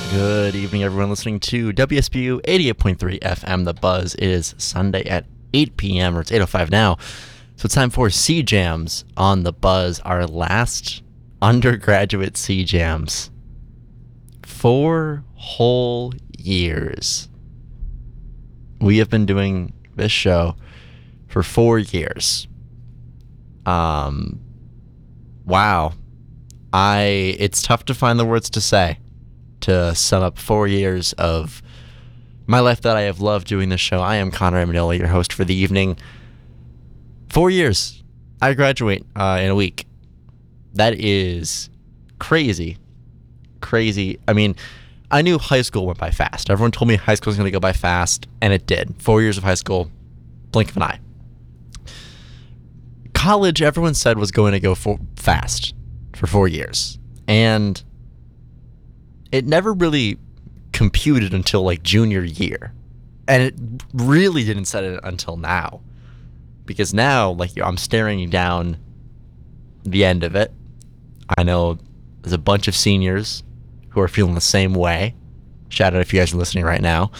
Good evening, everyone listening to WSBU 88.3 FM, The Buzz. It is Sunday at 8 p.m., or it's 8:05 now. So it's time for C Jams on The Buzz, our last undergraduate C Jams. 4 whole years. We have been doing this show for 4 years. Wow. It's tough to find the words to say to sum up 4 years of my life that I have loved doing this show. I am Connor Amendola, your host for the evening. 4 years. I graduate in a week. That is crazy. Crazy. I mean, I knew high school went by fast. Everyone told me high school was going to go by fast, and it did. 4 years of high school, blink of an eye. College, everyone said, was going to go fast for 4 years. And it never really computed until like junior year. And it really didn't set it until now. Because now, like, I'm staring down the end of it. I know there's a bunch of seniors who are feeling the same way. Shout out if you guys are listening right now.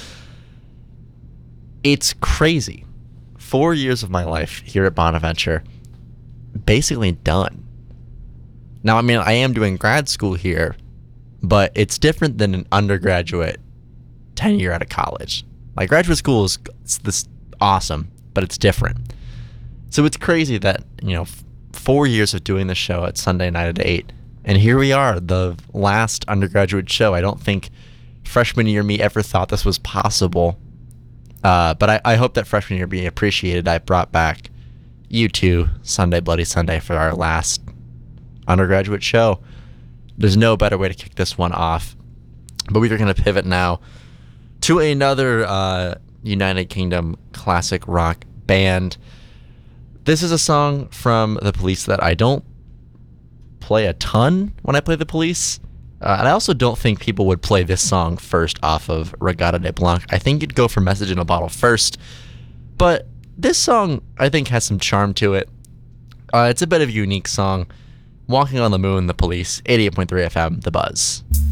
It's crazy. 4 years of my life here at Bonaventure, basically done. Now, I mean, I am doing grad school here, but it's different than an undergraduate tenure at a college. Like, graduate school is this awesome, but it's different. So it's crazy that, 4 years of doing the show at Sunday night at 8, and here we are, the last undergraduate show. I don't think freshman year me ever thought this was possible, but I hope that freshman year being appreciated. I brought back U2 Sunday Bloody Sunday for our last undergraduate show. There's no better way to kick this one off. But we are going to pivot now to another United Kingdom classic rock band. This is a song from The Police that I don't play a ton when I play The Police. And I also don't think people would play this song first off of Regatta de Blanc. I think you'd go for Message in a Bottle first. But this song, I think, has some charm to it. It's a bit of a unique song. Walking on the Moon, The Police, 88.3 FM, The Buzz.